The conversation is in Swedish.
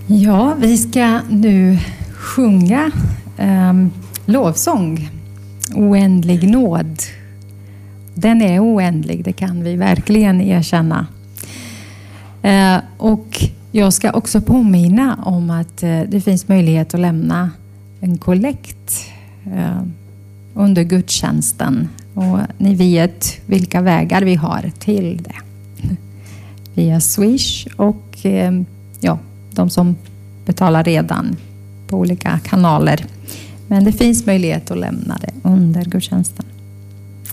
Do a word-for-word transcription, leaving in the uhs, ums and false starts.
Ja, vi ska nu sjunga eh, lovsång. Oändlig nåd. Den är oändlig, det kan vi verkligen erkänna. Eh, och jag ska också påminna om att eh, det finns möjlighet att lämna en kollekt eh, under gudstjänsten. Och ni vet vilka vägar vi har till det. Via Swish och eh, ja, de som betalar redan på olika kanaler. Men det finns möjlighet att lämna det under gudstjänsten.